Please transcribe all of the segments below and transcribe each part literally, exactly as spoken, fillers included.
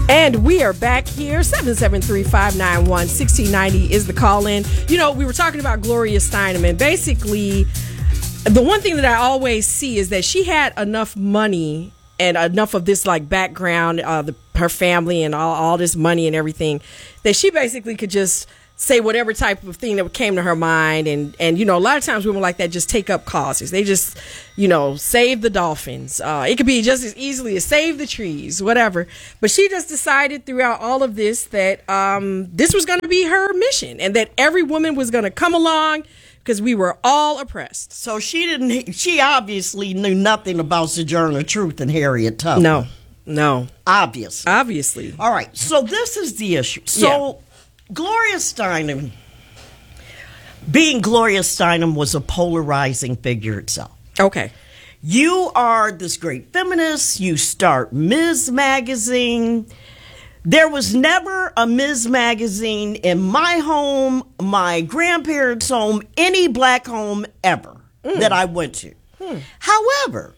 And we are back here. seven seven three, five nine one, one six nine zero is the call-in. You know, we were talking about Gloria Steinem, and basically, the one thing that I always see is that she had enough money and enough of this, like, background, uh, the, her family and all, all this money and everything, that she basically could just say whatever type of thing that came to her mind. And, and you know, a lot of times women like that just take up causes. They just, you know, save the dolphins. Uh, it could be just as easily as save the trees, whatever. But she just decided throughout all of this that um, this was going to be her mission and that every woman was going to come along because we were all oppressed. So she didn't, she obviously knew nothing about Sojourner Truth and Harriet Tubman. No, no. Obviously. Obviously. All right. So this is the issue. So Yeah. Gloria Steinem, being Gloria Steinem, was a polarizing figure itself. Okay. You are this great feminist. You start Ms. Magazine. There was never a Miz Magazine in my home, my grandparents' home, any black home ever mm. that I went to. Hmm. However,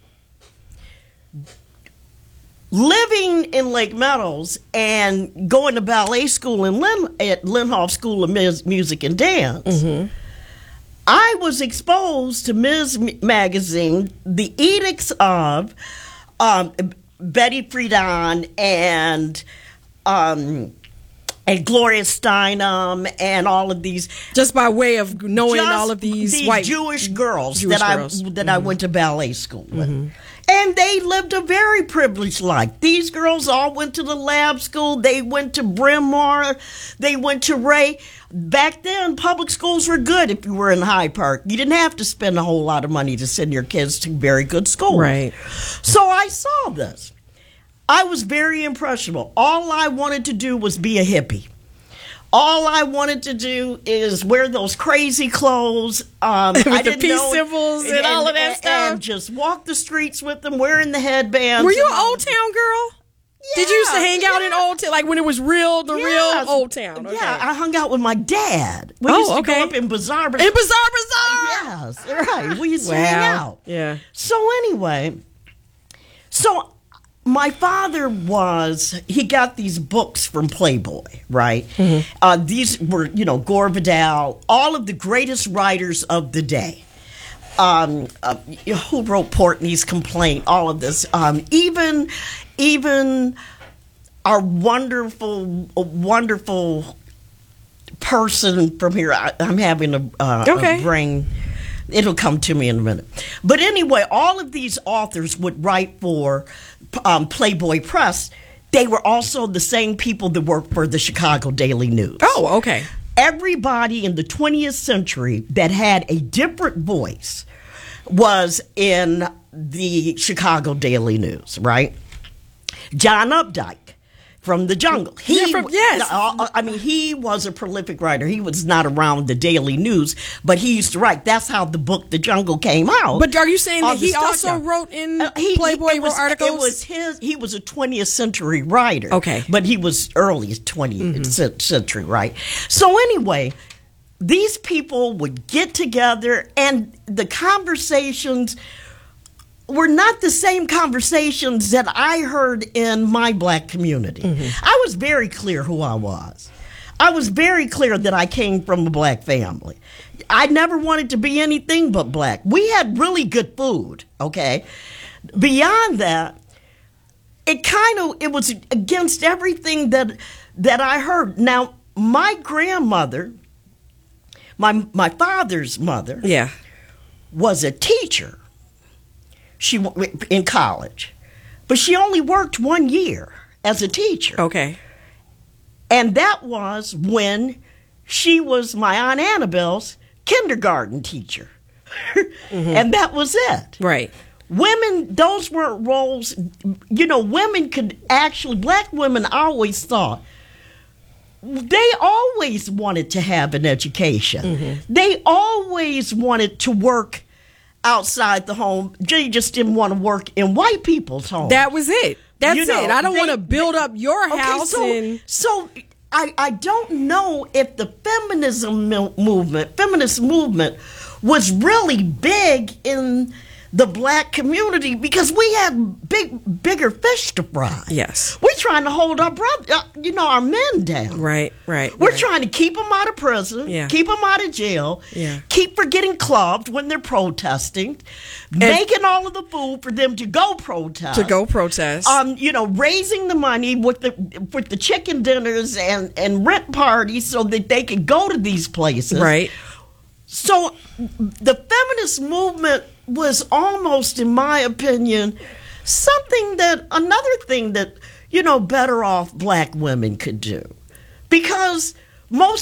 living in Lake Meadows and going to ballet school in Lin- at Linhoff School of Mus- Music and Dance, mm-hmm. I was exposed to Miz Magazine, the edicts of um, Betty Friedan and um, and Gloria Steinem and all of these, just by way of knowing all of these, these white Jewish girls Jewish that girls. I that mm-hmm. I went to ballet school with. Mm-hmm. And they lived a very privileged life. These girls all went to the lab school. They went to Bryn Mawr. They went to Ray. Back then, public schools were good if you were in Hyde Park. You didn't have to spend a whole lot of money to send your kids to very good schools. Right. So I saw this. I was very impressionable. All I wanted to do was be a hippie. All I wanted to do is wear those crazy clothes. Um, with I the didn't peace know, symbols and, and all of that and, stuff. And just walk the streets with them, wearing the headbands. Were you an Old Town girl? Yeah, Did you used to hang out yeah. in Old Town, like when it was real, the Yes. real Old Town? Okay. Yeah, I hung out with my dad. We Oh, used to okay. go up in Bazaar Bazaar. In Bazaar Bazaar? Yes, right. We used to Wow. hang out. Yeah. So anyway, so my father was, he got these books from Playboy, right? Mm-hmm. Uh, these were, you know, Gore Vidal, all of the greatest writers of the day. Um, uh, who wrote Portney's Complaint, all of this. Um, even, even our wonderful, wonderful person from here, I, I'm having a, uh, okay. a brain... It'll come to me in a minute. But anyway, all of these authors would write for um, Playboy Press. They were also the same people that worked for the Chicago Daily News. Oh, okay. Everybody in the twentieth century that had a different voice was in the Chicago Daily News, right? John Updike from The Jungle. He, yeah, from, yes. Uh, I mean, he was a prolific writer. He was not around the Daily News, but he used to write. That's how the book The Jungle came out. But are you saying that he Start also Down. wrote in uh, he, Playboy he, it was, wrote articles? It was his. He was a twentieth century writer. Okay. But he was early twentieth mm-hmm. century, right? So anyway, these people would get together, and the conversations were not the same conversations that I heard in my black community. Mm-hmm. I was very clear who I was. I was very clear that I came from a black family. I never wanted to be anything but black. We had really good food, okay? Beyond that, it kind of, it was against everything that that I heard. Now, my grandmother, my my father's mother, yeah, was a teacher. She in college, but she only worked one year as a teacher. Okay. And that was when she was my Aunt Annabelle's kindergarten teacher. Mm-hmm. And that was it. Right. Women, those weren't roles. You know, women could actually, black women always thought, they always wanted to have an education. Mm-hmm. They always wanted to work outside the home. They just didn't want to work in white people's homes. That was it. That's You know, it. I don't they- want to build up your Okay, house so, and so I, I don't know if the feminism mo- movement, feminist movement, was really big in the black community because we had big, bigger fish to fry. Yes. We're trying to hold our brother, uh, you know, our men down. Right, right. We're right. trying to keep them out of prison, Yeah. keep them out of jail, Yeah. keep from getting clubbed when they're protesting, making all of the food for them to go protest. To go protest. Um, you know, raising the money with the with the chicken dinners and, and rent parties so that they could go to these places. Right. So the feminist movement was almost, in my opinion, something that, another thing that, you know, better off black women could do. Because most